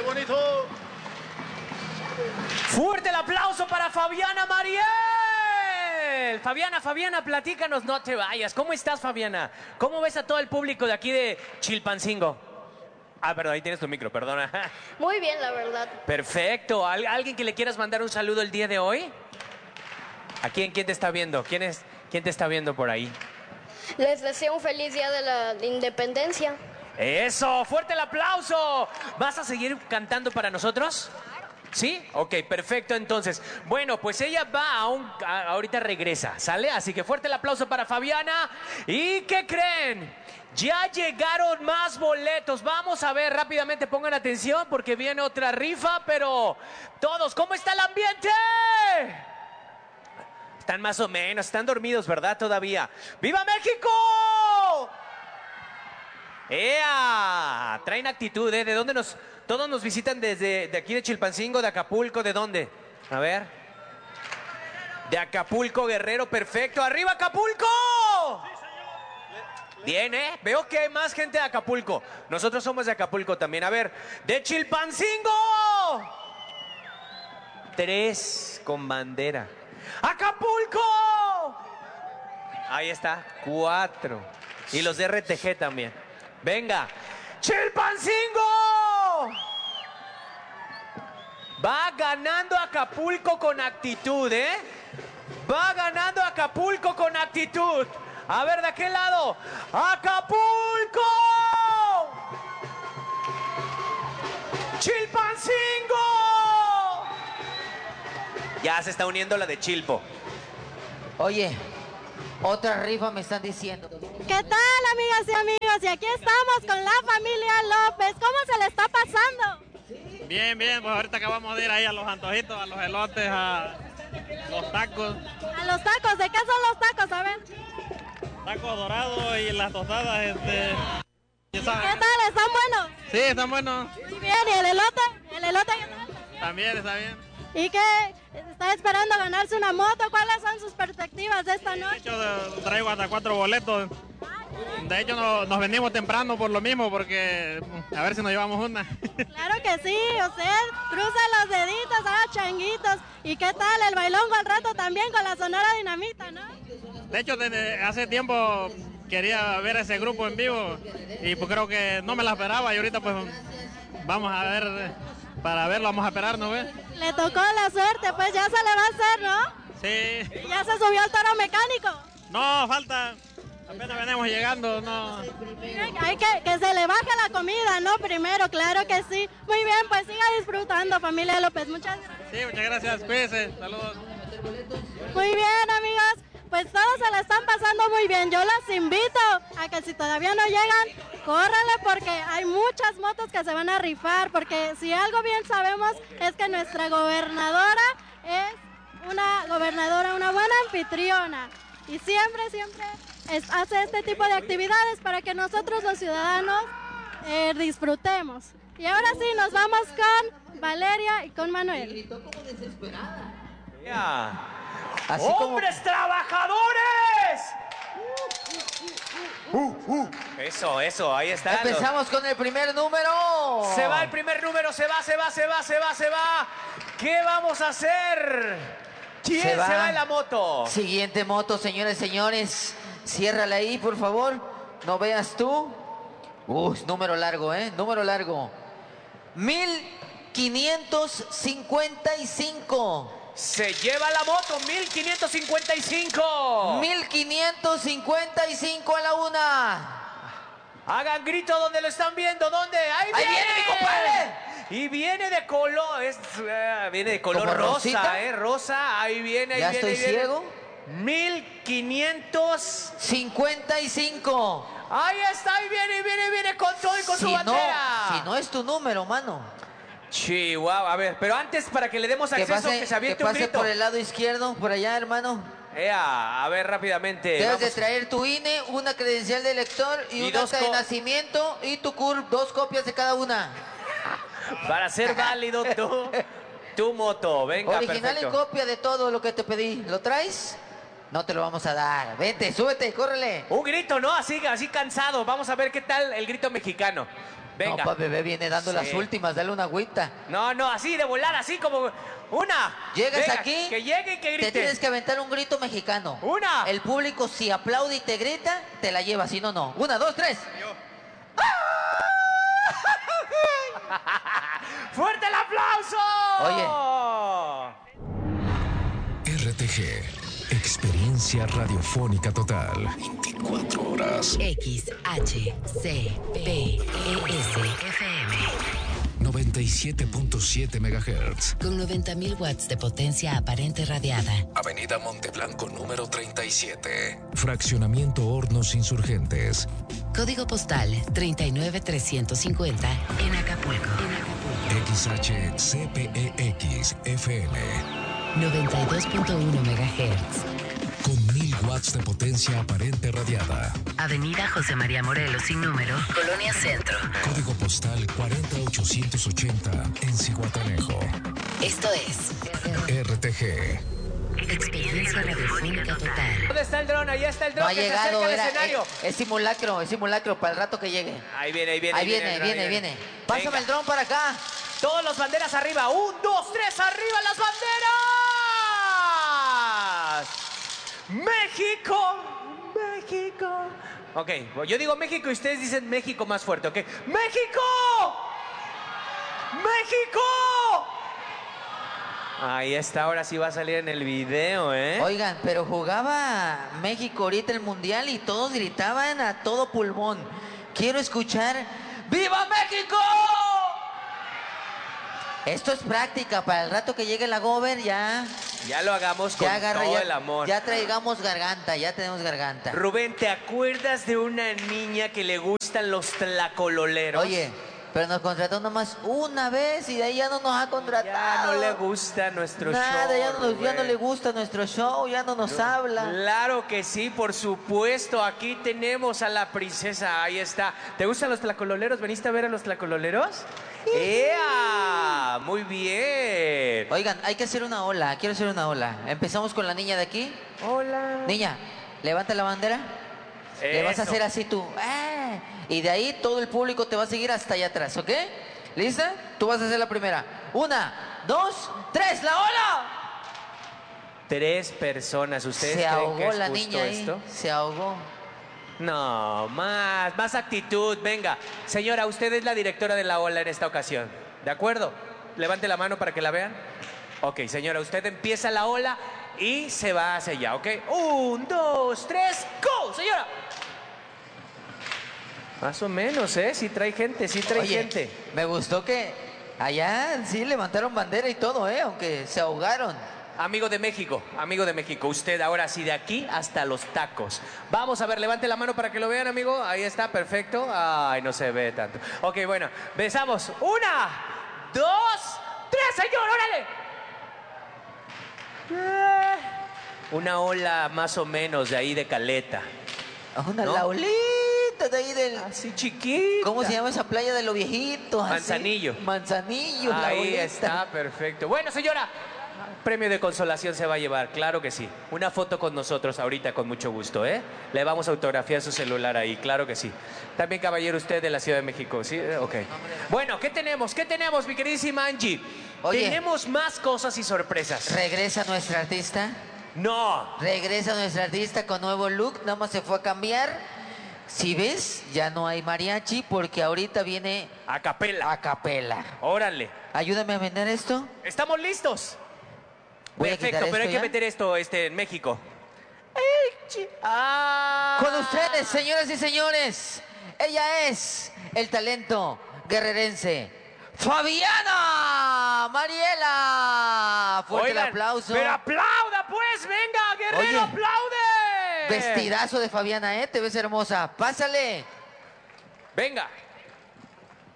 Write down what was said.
bonito! Fuerte el aplauso para Fabiana Mariel. Fabiana, platícanos, no te vayas. ¿Cómo estás, Fabiana? ¿Cómo ves a todo el público de aquí de Chilpancingo? Ah, perdón, ahí tienes tu micro, perdona. Muy bien, la verdad. Perfecto. ¿Alguien que le quieras mandar un saludo el día de hoy? ¿A quién te está viendo? ¿Quién te está viendo por ahí? Les deseo un feliz día de la independencia. ¡Eso! ¡Fuerte el aplauso! ¿Vas a seguir cantando para nosotros? ¿Sí? Ok, perfecto entonces. Bueno, pues ella va ahorita regresa, ¿sale? Así que fuerte el aplauso para Fabiana. ¿Y qué creen? Ya llegaron más boletos. Vamos a ver rápidamente, pongan atención porque viene otra rifa, pero todos, ¿cómo está el ambiente? Están más o menos, están dormidos, ¿verdad? Todavía. ¡Viva México! ¡Ea! Traen actitud, ¿eh? ¿De dónde todos nos visitan de aquí de Chilpancingo, de Acapulco? ¿De dónde? A ver. De Acapulco, Guerrero, perfecto. ¡Arriba, Acapulco! Bien, ¿eh? Veo que hay más gente de Acapulco. Nosotros somos de Acapulco también. A ver, ¡de Chilpancingo! 3 con bandera. ¡Acapulco! Ahí está, 4. Y los de RTG también. Venga, ¡Chilpancingo! Va ganando Acapulco con actitud, ¿eh? Va ganando Acapulco con actitud. A ver, de aquel lado. ¡Acapulco! ¡Chilpancingo! Ya se está uniendo la de Chilpo. Oye, otra rifa me están diciendo. ¿Qué tal, amigas y amigos? Y aquí estamos con la familia López. ¿Cómo se le está pasando? Bien, bien, pues ahorita acabamos de ir ahí a los antojitos, a los elotes, a los tacos. ¿A los tacos? ¿De qué son los tacos? A ver. Tacos dorados y las tostadas, ¿Qué tal? ¿Están buenos? Sí, están buenos. Muy bien, ¿y el elote? ¿El elote qué tal? También está bien. ¿Y qué? ¿Está esperando ganarse una moto? ¿Cuáles son sus perspectivas de esta De noche? hecho, traigo hasta 4 boletos. De hecho, nos venimos temprano por lo mismo, porque a ver si nos llevamos una. Claro que sí, usted cruza los deditos, haga changuitos. ¿Y qué tal el bailongo al rato también con la Sonora Dinamita, no? De hecho, desde hace tiempo quería ver ese grupo en vivo y pues creo que no me la esperaba y ahorita pues vamos a ver, para verlo vamos a esperar, ¿no ves? Le tocó la suerte, pues ya se le va a hacer, ¿no? Sí. ¿Ya se subió al toro mecánico? No, falta. Apenas venimos llegando, no. Hay que se le baje la comida, ¿no? Primero, claro que sí. Muy bien, pues siga disfrutando, familia López. Muchas gracias. Sí, muchas gracias. Cuídense. Saludos. Muy bien, amigas. Pues todos se la están pasando muy bien. Yo las invito a que si todavía no llegan, córranle porque hay muchas motos que se van a rifar. Porque si algo bien sabemos es que nuestra gobernadora es una buena anfitriona. Y siempre hace este tipo de actividades para que nosotros los ciudadanos disfrutemos. Y ahora sí, nos vamos con Valeria y con Manuel. ¡Hombres trabajadores! Eso, ahí está. Empezamos con el primer número. Se va el primer número, se va. ¿Qué vamos a hacer? ¿Quién se va en la moto? Siguiente moto, señores y señores. Ciérrala ahí, por favor. No veas tú. Número largo, ¿eh? Número largo. 1555. Se lleva la moto, 1555. 1555 a la una. Hagan grito donde lo están viendo. ¿Dónde? ¡Ahí viene mi compadre! Y viene de color, viene de color rosa, rosita? Rosa, ahí viene, ¿Ya estoy ciego? 1555. Ahí está, ahí viene con todo y con su bandera. Si no es tu número, mano. Chihuahua, a ver, pero antes para que le demos acceso, que se aviente un pase grito. por el lado izquierdo, por allá, hermano. A ver, rápidamente. Debes de traer tu INE, una credencial de lector y un acta de nacimiento y tu CURP, 2 copias de cada una. Para ser válido tu moto, venga, original perfecto. y copia de todo lo que te pedí. ¿Lo traes? No te lo vamos a dar. Vente, súbete, córrele. Un grito, ¿no? Así cansado. Vamos a ver qué tal el grito mexicano. Venga. No, bebé viene dando las últimas, dale una agüita. No, así de volar, así como una. Llegas Venga, aquí, que llegue y que grite. te tienes que aventar un grito mexicano. Una. El público si aplaude y te grita, te la lleva, si no, no. 1, 2, 3. ¡Fuerte el aplauso! RTG, experiencia radiofónica total. 24 horas. XHCPES-FM. 97.7 MHz. Con 90.000 watts de potencia aparente radiada. Avenida Monteblanco número 37. Fraccionamiento Hornos Insurgentes. Código postal 39350 en Acapulco. XHCPEX FM. 92.1 MHz. Con 1000 watts de potencia aparente radiada. Avenida José María Morelos sin número, Colonia Centro. Código postal 40880 en Zihuatanejo. Esto es RTG. Experiencia radiofónica total. ¿Dónde está el dron? Ahí está el dron No ha que llegado, se acerca al era, escenario. es simulacro para el rato que llegue. Ahí viene. Ahí viene. Pásame Venga. el dron para acá. Todos los banderas arriba. 1, 2, 3, arriba las banderas. México. Ok, yo digo México y ustedes dicen México más fuerte, ¿ok? ¡México! Ahí está, ahora sí va a salir en el video, ¿eh? Oigan, pero jugaba México ahorita el Mundial y todos gritaban a todo pulmón. Quiero escuchar ¡Viva México! Esto es práctica, para el rato que llegue la Gober ya lo hagamos con todo el amor. Ya traigamos garganta, ya tenemos garganta. Rubén, ¿te acuerdas de una niña que le gustan los tlacololeros? Oye, pero nos contrató nomás una vez y de ahí ya no nos ha contratado. Ya no le gusta nuestro show. Nada, ya no Rubén. le gusta nuestro show, ya no nos habla. Claro que sí, por supuesto. Aquí tenemos a la princesa, ahí está. ¿Te gustan los tlacololeros? ¿Veniste a ver a los tlacololeros? ¡Ea! Muy bien. Oigan, hay que hacer una ola, quiero hacer una ola. Empezamos con la niña de aquí. Hola. Niña, levanta la bandera. Le vas a Eso. hacer así tú. Y de ahí todo el público te va a seguir hasta allá atrás, ¿ok? ¿Lista? Tú vas a hacer la primera. 1, 2, 3, ¡la ola! 3 personas. ¿Ustedes Se creen ahogó que es la justo niña ahí. esto? Se ahogó. No, más actitud. Venga, señora, usted es la directora de la ola en esta ocasión. ¿De acuerdo? Levante la mano para que la vean. Ok, señora, usted empieza la ola y se va hacia allá, ¿ok? 1, 2, 3, ¡go! Señora. Más o menos, ¿eh? Sí trae gente, Oye, gente. me gustó que allá sí levantaron bandera y todo, aunque se ahogaron. Amigo de México, usted ahora sí de aquí hasta los tacos. Vamos a ver, levante la mano para que lo vean, amigo. Ahí está, perfecto. Ay, no se ve tanto. Ok, bueno, besamos. 1, 2, 3, señor, órale. Una ola más o menos de ahí de Caleta. Una ¿No? la olita de ahí del... Así chiquita. ¿Cómo se llama esa playa de los viejitos? así? Manzanillo. Manzanillo, la Ahí olita. está, perfecto. Bueno, señora, premio de consolación se va a llevar, claro que sí. Una foto con nosotros ahorita, con mucho gusto, ¿eh? Le vamos a autografiar su celular ahí, claro que sí. También, caballero, usted de la Ciudad de México, ¿sí? Ok. Bueno, ¿qué tenemos? ¿Qué tenemos, mi queridísima Angie? Oye. Tenemos más cosas y sorpresas. ¿Regresa nuestra artista? No. Regresa nuestra artista con nuevo look, nada más se fue a cambiar. Si ves, ya no hay mariachi porque ahorita viene A capela. a capela. Órale. Ayúdame a vender esto. ¿Estamos listos? Voy a Perfecto, quitar pero hay esto que ya. meter esto en México. Con ustedes, señoras y señores, ella es el talento guerrerense. ¡Fabiana Mariela! Fuerte Oigan, el aplauso. Pero aplauda, pues, venga, guerrero, Oye. aplaude. Vestidazo de Fabiana, te ves hermosa. Pásale. Venga.